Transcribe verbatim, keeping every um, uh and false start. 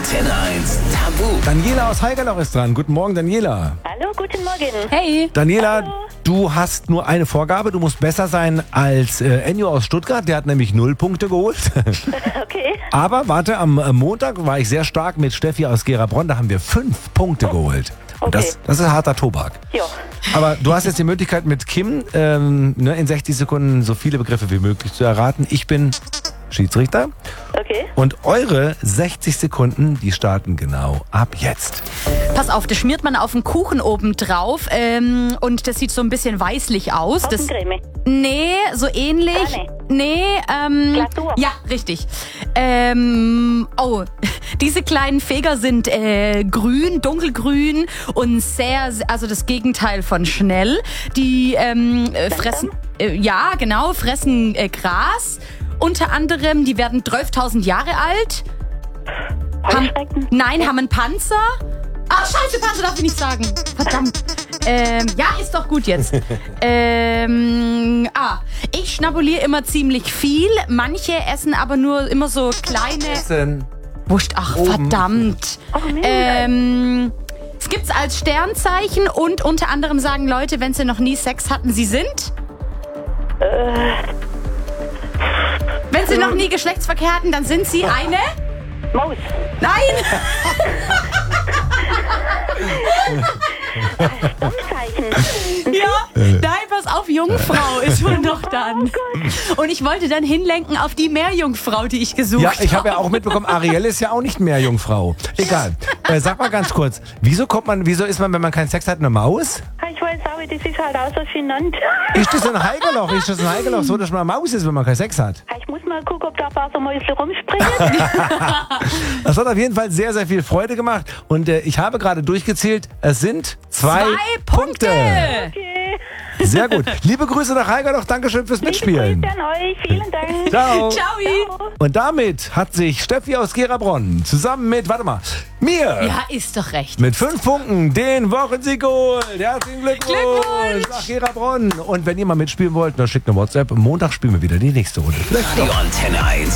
Antenne eins Tabu. Daniela aus Haigerloch ist dran. Guten Morgen, Daniela. Hallo, guten Morgen. Hey. Daniela, Hallo. du hast nur eine Vorgabe. Du musst besser sein als äh, Enjo aus Stuttgart. Der hat nämlich null Punkte geholt. Okay. Aber warte, am äh, Montag war ich sehr stark mit Steffi aus Gerabronn. Da haben wir fünf Punkte geholt. Und Okay. das, das ist harter Tobak. Ja. Aber du hast jetzt die Möglichkeit mit Kim ähm, ne, in sechzig Sekunden so viele Begriffe wie möglich zu erraten. Ich bin Schiedsrichter. Okay. Und eure sechzig Sekunden, die starten genau ab jetzt. Pass auf, das schmiert man auf den Kuchen oben drauf ähm, und das sieht so ein bisschen weißlich aus. Das, Trockencreme. nee, so ähnlich. Sahne. Nee, ähm. Glasur. Ja, richtig. Ähm, oh, diese kleinen Feger sind äh, grün, dunkelgrün und sehr, also das Gegenteil von schnell. Die ähm, äh, fressen, äh, ja, genau, fressen äh, Gras. Unter anderem, die werden zwölftausend Jahre alt. Haben, Heuschrecken. nein, haben einen Panzer. Ach, scheiße, Panzer darf ich nicht sagen. Verdammt. Ähm, ja, ist doch gut jetzt. ähm, ah, ich schnabuliere immer ziemlich viel. Manche essen aber nur immer so kleine... Essen. Wurscht, ach, Oben. verdammt. Ach, nee. Ähm, es gibt's als Sternzeichen und unter anderem sagen Leute, wenn sie noch nie Sex hatten, sie sind... Wenn sie noch nie Geschlechtsverkehr hatten, dann sind sie eine... Maus. Nein! Sternzeichen. Ja, nein, pass auf, Jungfrau ist wohl noch dann. Und ich wollte dann hinlenken auf die Meerjungfrau, die ich gesucht Ja, habe. ich habe ja auch mitbekommen, Ariel ist ja auch nicht mehr Jungfrau. Egal. Äh, sag mal ganz kurz, wieso kommt man, wieso ist man, wenn man keinen Sex hat, eine Maus? Ich weiß auch, das ist halt auch so genannt. Ist das ein Haigerloch? Ist das ein Haigerloch so, dass man eine Maus ist, wenn man keinen Sex hat? Ich muss mal gucken, ob da ein paar so Mäusle rumspringen. Das hat auf jeden Fall sehr, sehr viel Freude gemacht. Und äh, ich habe gerade durchgezählt, es sind zwei, Zwei Punkte. Okay. Sehr gut. Liebe Grüße nach Haigerloch, Dankeschön fürs Mitspielen. Grüße an euch. Vielen Dank. Ciao. Ciao. Und damit hat sich Steffi aus Gerabronn zusammen mit, warte mal, mir Ja, ist doch recht. mit fünf Punkten den Wochensieg geholt. Herzlichen Glückwunsch, Glückwunsch. nach Gerabronn. Und wenn ihr mal mitspielen wollt, dann schickt eine WhatsApp. Montag spielen wir wieder die nächste Runde. Radio Antenne eins.